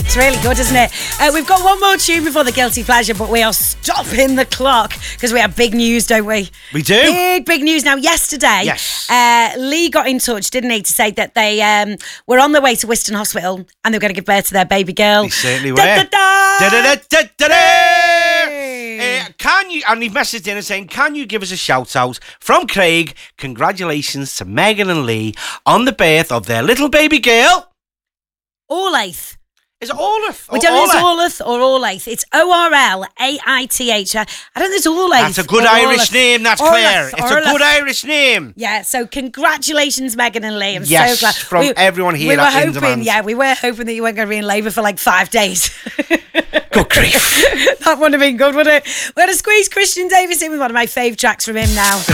It's really good, isn't it? We've got one more tune before the Guilty Pleasure, but we are stopping the clock because we have big news, don't we? We do. Big news. Now, yesterday, Yes. Lee got in touch, didn't he, to say that they were on their way to Wiston Hospital and they were going to give birth to their baby girl. They certainly were. Can you, and he messaged in and saying, can you give us a shout out from Craig? Congratulations to Megan and Lee on the birth of their little baby girl. Orlaith. Is it Orlaith? We don't know if it's Orlaith or Orlaith. It's Orlaith. I don't think it's Orlaith. That's a good or Irish Orlaith. name, that's Orlaith, clear. It's a good Irish name. Yeah, so congratulations, Megan and Lee. I'm Yes, so glad. from everyone here at Indemand. We were hoping that you weren't going to be in labour for like 5 days. Good grief. That would have been good, wouldn't it? We're going to squeeze Christian Davis in with one of my fave tracks from him now.